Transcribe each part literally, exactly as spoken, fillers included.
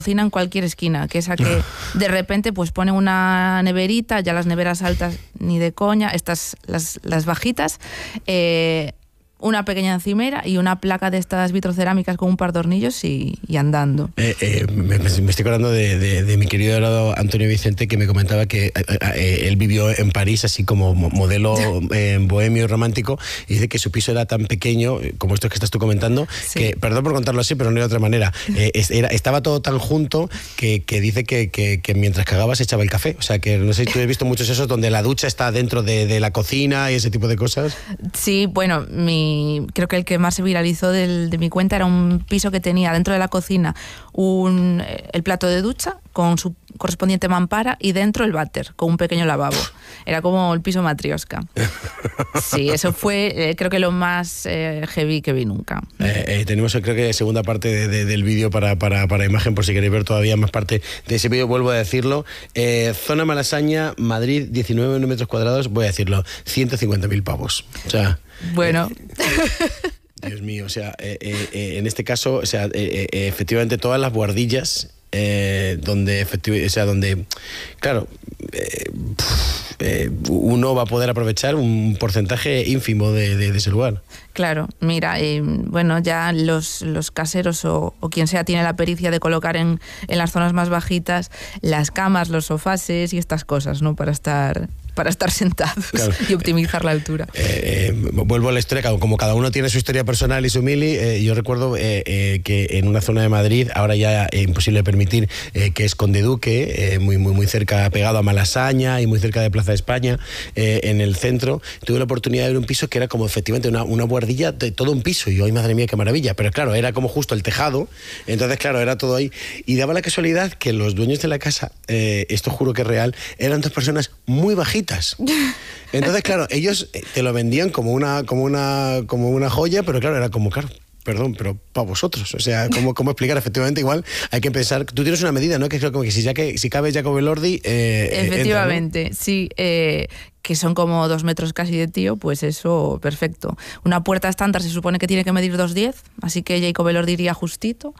cocina en cualquier esquina, que esa que de repente pues ponen una neverita, ya las neveras altas ni de coña, estas las, las bajitas, eh, una pequeña encimera y una placa de estas vitrocerámicas con un par de hornillos y, y andando. Eh, eh, me, me estoy acordando de, de, de mi querido hermano Antonio Vicente, que me comentaba que eh, eh, él vivió en París así como modelo eh, bohemio y romántico, y dice que su piso era tan pequeño, como esto que estás tú comentando, sí. que, perdón por contarlo así, pero no hay otra manera, eh, era, estaba todo tan junto que, que dice que, que, que mientras cagaba se echaba el café. O sea, que no sé si tú has visto muchos esos donde la ducha está dentro de, de la cocina y ese tipo de cosas. Sí, bueno, mi creo que el que más se viralizó del, de mi cuenta era un piso que tenía dentro de la cocina un, el plato de ducha con su correspondiente mampara y dentro el váter con un pequeño lavabo. Era como el piso matrioska. Sí, eso fue eh, creo que lo más eh, heavy que vi nunca. Eh, eh, tenemos creo que segunda parte de, de, del vídeo para, para, para imagen, por si queréis ver todavía más parte de ese vídeo. Vuelvo a decirlo, eh, zona Malasaña, Madrid, diecinueve metros cuadrados, voy a decirlo, ciento cincuenta mil pavos. O sea... Bueno... Eh, Dios mío, o sea, eh, eh, en este caso, o sea, eh, eh, efectivamente todas las buhardillas, eh, donde, efectivamente, o sea, donde, claro, eh, eh, uno va a poder aprovechar un porcentaje ínfimo de, de, de ese lugar. Claro, mira, eh, bueno, ya los, los caseros o, o quien sea tiene la pericia de colocar en, en las zonas más bajitas las camas, los sofases y estas cosas, ¿no? Para estar... para estar sentados, claro, y optimizar la altura. Eh, eh, vuelvo a la historia, como cada uno tiene su historia personal y su mili, eh, yo recuerdo eh, eh, que en una zona de Madrid, ahora ya eh, imposible de permitir, eh, que es Conde Duque, eh, muy, muy, muy cerca, pegado a Malasaña y muy cerca de Plaza de España, eh, en el centro, tuve la oportunidad de ver un piso que era como efectivamente una, una buhardilla de todo un piso, y yo, ay madre mía, qué maravilla, pero claro, era como justo el tejado, entonces claro, era todo ahí, y daba la casualidad que los dueños de la casa, eh, esto juro que es real, eran dos personas muy bajitas. Entonces, claro, ellos te lo vendían como una, como una, como una joya, pero claro, era como, claro, perdón, pero para vosotros. O sea, ¿cómo, cómo explicar? Efectivamente, igual hay que pensar. Tú tienes una medida, ¿no? Que creo como que si, ya que, si cabe Jacob Elordi... Eh, Efectivamente, entra, ¿no? sí. Eh, que son como dos metros casi de tío, pues eso, perfecto. Una puerta estándar se supone que tiene que medir dos diez, así que Jacob Elordi iría justito.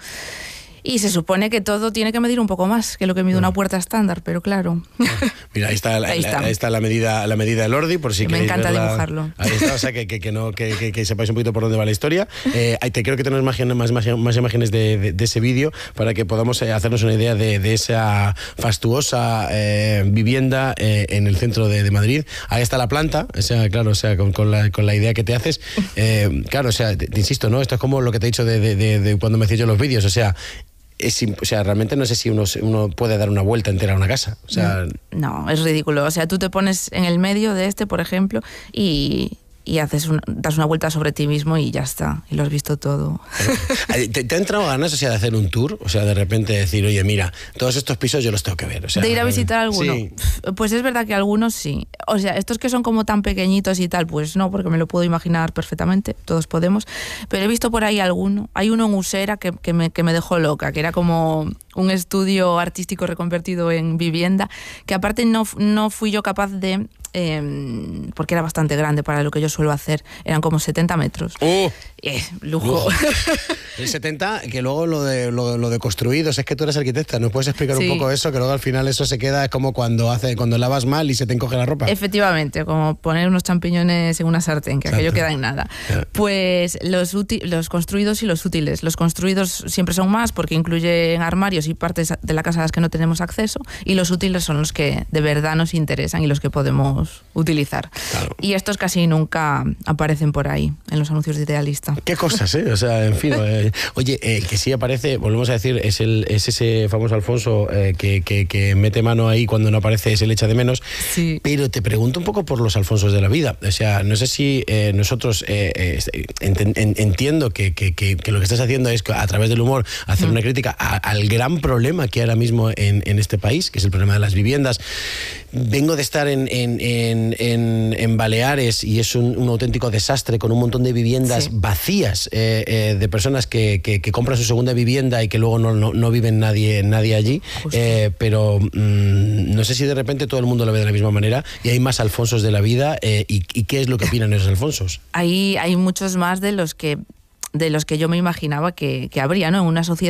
Y se supone que todo tiene que medir un poco más que lo que mide una puerta estándar, pero claro. Mira, ahí está, ahí está. La, ahí está la medida la medida del Ordi, por si que me encanta verla. Dibujarlo. Ahí está, o sea, que, que, que, no, que, que, que sepáis un poquito por dónde va la historia. Eh, te creo que tenemos más, más, más imágenes de, de, de ese vídeo para que podamos hacernos una idea de, de esa fastuosa eh, vivienda eh, en el centro de, de Madrid. Ahí está la planta, o sea, claro, o sea, con, con, la, con la idea que te haces. Eh, claro, o sea, te, te insisto, ¿no? Esto es como lo que te he dicho de, de, de, de cuando me hacía yo los vídeos, o sea... Es, o sea, realmente no sé si uno, uno puede dar una vuelta entera a una casa. O sea, no, es ridículo. O sea, tú te pones en el medio de este, por ejemplo, y, y haces un, das una vuelta sobre ti mismo y ya está. Y lo has visto todo. ¿Te, te ha entrado ganas, o sea, de hacer un tour? O sea, de repente decir, oye, mira, todos estos pisos yo los tengo que ver. O sea, ¿de ir a visitar alguno? Sí. Pues es verdad que algunos sí. O sea, estos que son como tan pequeñitos y tal, pues no, porque me lo puedo imaginar perfectamente, todos podemos. Pero he visto por ahí alguno. Hay uno en Usera que, que, me, que me dejó loca, que era como un estudio artístico reconvertido en vivienda, que aparte no, no fui yo capaz de... Eh, porque era bastante grande para lo que yo suelo hacer, eran como setenta metros. ¡Oh! Eh, lujo. lujo. El setenta, que luego lo de, lo, lo de construidos, es que tú eres arquitecta, ¿nos puedes explicar sí. un poco eso? Que luego al final eso se queda, es como cuando hace cuando lavas mal y se te encoge la ropa. Efectivamente, como poner unos champiñones en una sartén, que Exacto. aquello queda en nada. Yeah. Pues los, los construidos y los útiles. Los construidos siempre son más porque incluyen armarios y partes de la casa a las que no tenemos acceso, y los útiles son los que de verdad nos interesan y los que podemos utilizar. Claro. Y estos casi nunca aparecen por ahí en los anuncios de Idealista. Qué cosas, ¿eh? O sea, en fin. Eh, oye, el eh, que sí aparece, volvemos a decir, es, el, es ese famoso Alfonso eh, que, que, que mete mano ahí cuando no aparece, se le echa de menos. Sí. Pero te pregunto un poco por los Alfonsos de la vida. O sea, no sé si eh, nosotros eh, eh, ent en, entiendo que, que, que, que lo que estás haciendo es a través del humor hacer mm. una crítica a, al gran problema que hay ahora mismo en, en este país, que es el problema de las viviendas. Vengo de estar en, en, en, en, en Baleares y es un, un auténtico desastre con un montón de viviendas sí. vacías eh, eh, de personas que, que, que compran su segunda vivienda y que luego no, no, no viven nadie, nadie allí. Eh, pero mmm, no sé si de repente todo el mundo lo ve de la misma manera y hay más Alfonsos de la vida eh, y, y ¿qué es lo que opinan esos Alfonsos? Hay, hay muchos más de los que, de los que yo me imaginaba que, que habría, ¿no? En una sociedad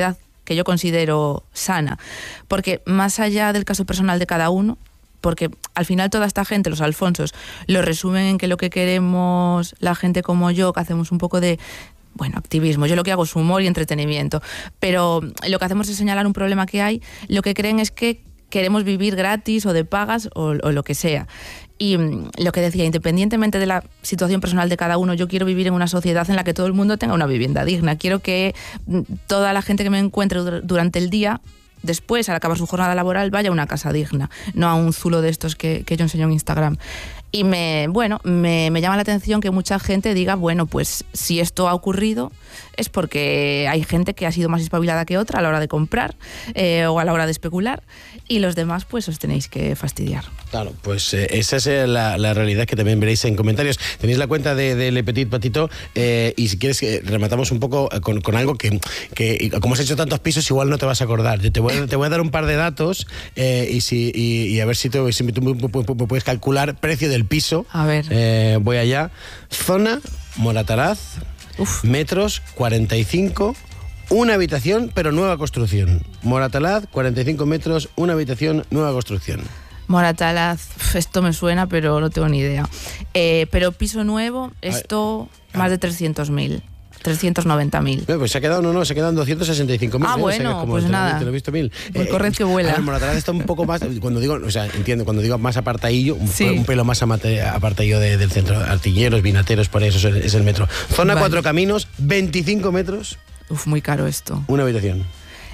que yo considero sana. Porque más allá del caso personal de cada uno, porque al final toda esta gente, los Alfonsos, lo resumen en que lo que queremos la gente como yo, que hacemos un poco de, bueno, activismo. Yo lo que hago es humor y entretenimiento, pero lo que hacemos es señalar un problema que hay. Lo que creen es que queremos vivir gratis o de pagas o, o lo que sea. Y lo que decía, independientemente de la situación personal de cada uno, yo quiero vivir en una sociedad en la que todo el mundo tenga una vivienda digna. Quiero que toda la gente que me encuentre durante el día, después, al acabar su jornada laboral, vaya a una casa digna, no a un zulo de estos que, que yo enseño en Instagram. Y me, bueno, me, me llama la atención que mucha gente diga, bueno, pues si esto ha ocurrido es porque hay gente que ha sido más espabilada que otra a la hora de comprar eh, o a la hora de especular, y los demás pues os tenéis que fastidiar. Claro, pues eh, esa es eh, la, la realidad que también veréis en comentarios. Tenéis la cuenta de, de Le Petit Patito eh, y si quieres eh, rematamos un poco con, con algo que, que, como has hecho tantos pisos, igual no te vas a acordar. Yo te voy a, te voy a dar un par de datos eh, y, si, y, y a ver si, te, si tú me puedes calcular precio del piso. A ver. Eh, voy allá. Zona, Moratalaz, Uf. metros, cuarenta y cinco, una habitación, pero nueva construcción. Moratalaz, cuarenta y cinco metros, una habitación, nueva construcción. Moratalaz, esto me suena, pero no tengo ni idea. Eh, pero piso nuevo, esto ver, más de trescientos mil. trescientos noventa mil. No, pues se ha quedado, no, no, se quedan doscientos sesenta y cinco mil. Ah, ¿eh? Bueno, o sea, como pues nada. Te lo he visto mil. Pues eh, corred que vuela. El Moratalaz está un poco más, cuando digo, o sea, entiendo, cuando digo más apartadillo, un, sí. un pelo más apartadillo de, del centro. Artilleros, vinateros, por eso es el, es el metro. Zona vale. Cuatro Caminos, veinticinco metros. Uf, muy caro esto. Una habitación.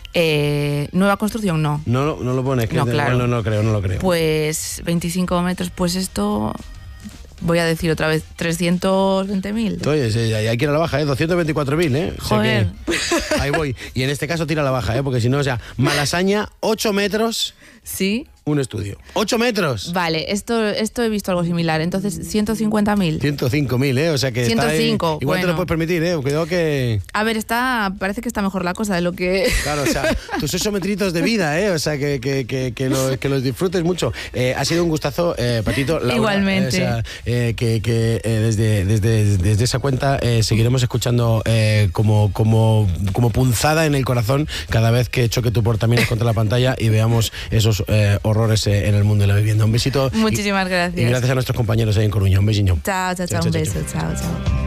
Eh, nueva construcción, no. No, no, no lo pones. No, claro. No, no, no creo, no lo creo. Pues veinticinco metros, pues esto... Voy a decir otra vez, trescientos veinte mil. Oye, sí, hay que ir a la baja, ¿eh? doscientos veinticuatro mil, ¿eh? Joder. O sea que ahí voy. Y en este caso tira a la baja, ¿eh? Porque si no, o sea, Malasaña, ocho metros. Sí. Un estudio. ¡ocho metros! Vale, esto, esto he visto algo similar. Entonces, ciento cincuenta mil. ciento cinco mil, ¿eh? O sea que ciento cinco, está ahí, igual bueno. te lo puedes permitir, ¿eh? Cuidado que... A ver, está, parece que está mejor la cosa de lo que... Claro, o sea, tus ocho metritos de vida, ¿eh? O sea, que, que, que, que, lo, que los disfrutes mucho. Eh, ha sido un gustazo, eh, Patito. Laura, igualmente. Eh, o sea, eh, que, que eh, desde, desde, desde esa cuenta eh, seguiremos escuchando eh, como, como, como punzada en el corazón cada vez que choque tu portamines contra la pantalla y veamos esos eh, horrores eh, en el mundo de la vivienda. Un besito. Muchísimas y, gracias. Y gracias a nuestros compañeros ahí en Coruña. Un besiño. Chao, chao, chao. Un beso. Chao, chao.